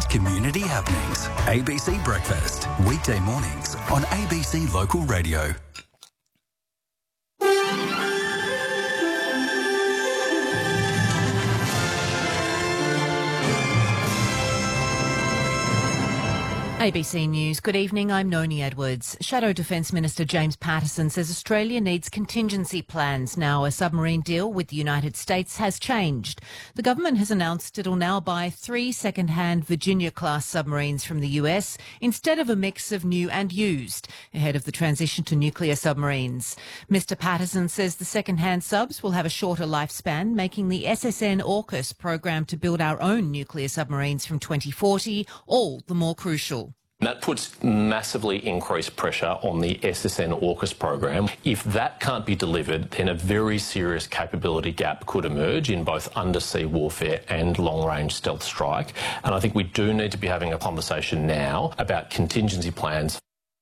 Community happenings. ABC Breakfast. Weekday mornings on ABC Local Radio. ABC News. Good evening, I'm Noni Edwards. Shadow Defence Minister James Patterson says Australia needs contingency plans now a submarine deal with the United States has changed. The government has announced it'll now buy 3 second-hand Virginia-class submarines from the US instead of a mix of new and used, ahead of the transition to nuclear submarines. Mr Patterson says the second-hand subs will have a shorter lifespan, making the SSN AUKUS program to build our own nuclear submarines from 2040 all the more crucial. That puts massively increased pressure on the SSN AUKUS program. If that can't be delivered, then a very serious capability gap could emerge in both undersea warfare and long-range stealth strike. And I think we do need to be having a conversation now about contingency plans.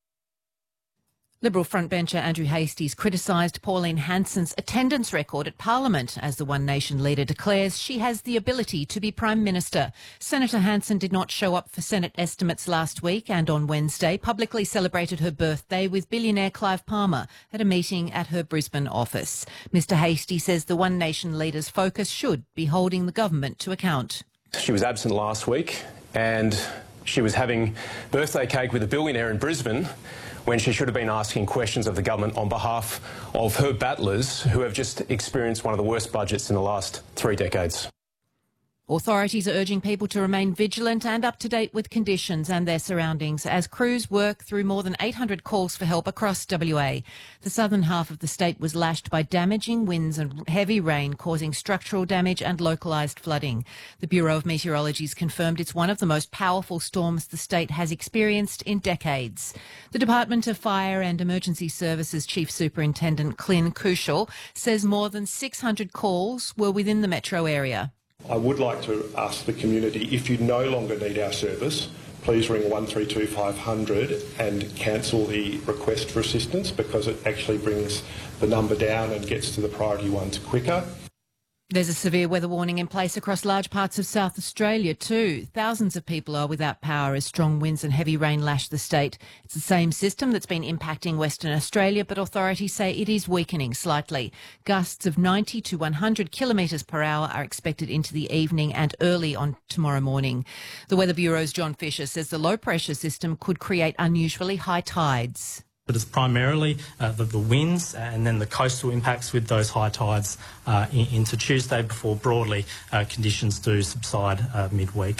Liberal frontbencher Andrew Hastie criticised Pauline Hanson's attendance record at Parliament as the One Nation leader declares she has the ability to be Prime Minister. Senator Hanson did not show up for Senate estimates last week and on Wednesday publicly celebrated her birthday with billionaire Clive Palmer at a meeting at her Brisbane office. Mr Hastie says the One Nation leader's focus should be holding the government to account. She was absent last week and she was having birthday cake with a billionaire in Brisbane when she should have been asking questions of the government on behalf of her battlers who have just experienced one of the worst budgets in the last 3 decades. Authorities are urging people to remain vigilant and up to date with conditions and their surroundings as crews work through more than 800 calls for help across WA. The southern half of the state was lashed by damaging winds and heavy rain, causing structural damage and localised flooding. The Bureau of Meteorology has confirmed it's one of the most powerful storms the state has experienced in decades. The Department of Fire and Emergency Services Chief Superintendent Clint Kushel says more than 600 calls were within the metro area. I would like to ask the community, if you no longer need our service, please ring 132 500 and cancel the request for assistance, because it actually brings the number down and gets to the priority ones quicker. There's a severe weather warning in place across large parts of South Australia too. Thousands of people are without power as strong winds and heavy rain lash the state. It's the same system that's been impacting Western Australia, but authorities say it is weakening slightly. Gusts of 90 to 100 kilometres per hour are expected into the evening and early on tomorrow morning. The Weather Bureau's John Fisher says the low-pressure system could create unusually high tides. But it's primarily the winds and then the coastal impacts with those high tides into Tuesday before broadly conditions do subside midweek.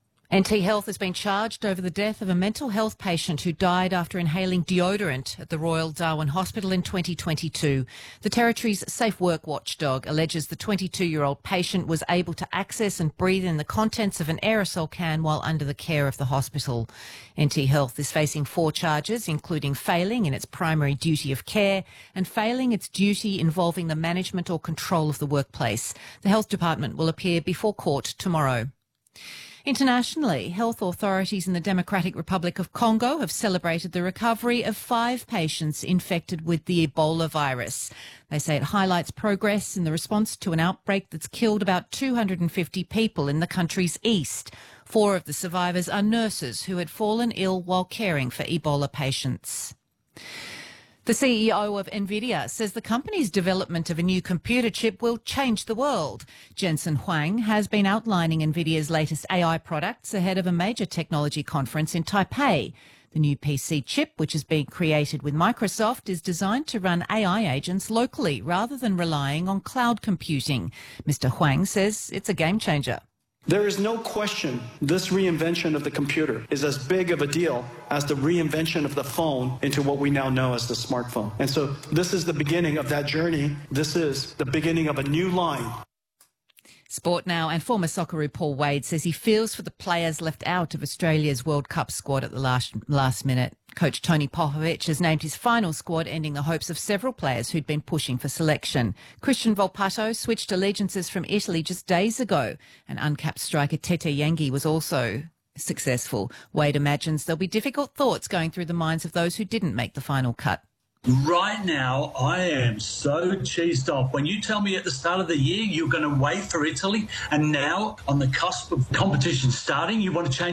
NT Health has been charged over the death of a mental health patient who died after inhaling deodorant at the Royal Darwin Hospital in 2022. The Territory's Safe Work watchdog alleges the 22-year-old patient was able to access and breathe in the contents of an aerosol can while under the care of the hospital. NT Health is facing 4 charges, including failing in its primary duty of care and failing its duty involving the management or control of the workplace. The Health Department will appear before court tomorrow. Internationally, health authorities in the Democratic Republic of Congo have celebrated the recovery of 5 patients infected with the Ebola virus. They say it highlights progress in the response to an outbreak that's killed about 250 people in the country's east. 4 of the survivors are nurses who had fallen ill while caring for Ebola patients. The CEO of NVIDIA says the company's development of a new computer chip will change the world. Jensen Huang has been outlining NVIDIA's latest AI products ahead of a major technology conference in Taipei. The new PC chip, which is being created with Microsoft, is designed to run AI agents locally rather than relying on cloud computing. Mr. Huang says it's a game changer. There is no question this reinvention of the computer is as big of a deal as the reinvention of the phone into what we now know as the smartphone. And so this is the beginning of that journey. This is the beginning of a new line. Sport now, and former Socceroo Paul Wade says he feels for the players left out of Australia's World Cup squad at the last minute. Coach Tony Popovic has named his final squad, ending the hopes of several players who'd been pushing for selection. Christian Volpato switched allegiances from Italy just days ago, and uncapped striker Tete Yengi was also successful. Wade imagines there'll be difficult thoughts going through the minds of those who didn't make the final cut. Right now, I am so cheesed off. When you tell me at the start of the year you're going to wait for Italy, and now on the cusp of competition starting, you want to change